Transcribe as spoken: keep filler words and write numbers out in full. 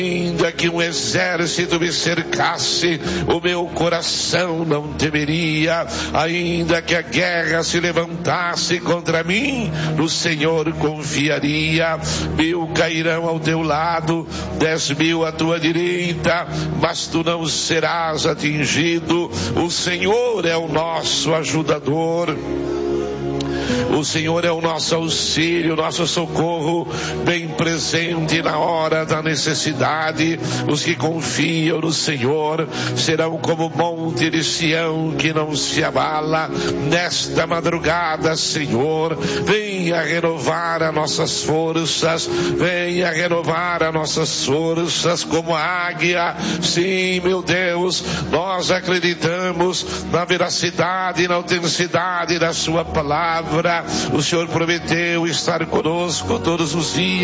Ainda que um exército me cercasse, o meu coração não temeria. Ainda que a guerra se levantasse contra mim, no Senhor confiaria. Mil cairão ao teu lado, dez mil à tua direita, mas tu não serás atingido. O Senhor é o nosso ajudador. O Senhor é o nosso auxílio, nosso socorro, bem presente na hora da necessidade. Os que confiam no Senhor serão como o monte de Sião que não se abala. Nesta madrugada, Senhor, venha renovar as nossas forças, venha renovar as nossas forças como a águia. Sim, meu Deus, nós acreditamos na veracidade e na autenticidade da sua palavra. O Senhor prometeu estar conosco todos os dias.